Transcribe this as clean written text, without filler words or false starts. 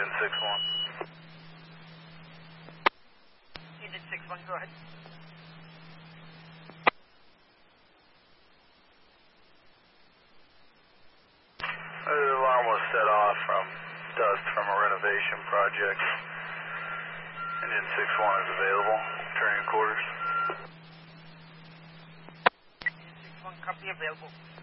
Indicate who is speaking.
Speaker 1: Indian 6-1.
Speaker 2: Indian 6-1, go ahead.
Speaker 1: The alarm was set off from dust from a renovation project. Indian 6-1 is available. Turning quarters.
Speaker 2: Indian 6-1, copy available.